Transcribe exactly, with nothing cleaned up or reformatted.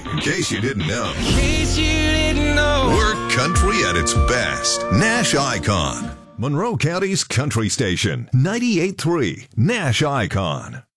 In case you didn't know. In case you didn't know. We're country at its best. Nash Icon. Monroe County's country station. ninety-eight point three Nash Icon.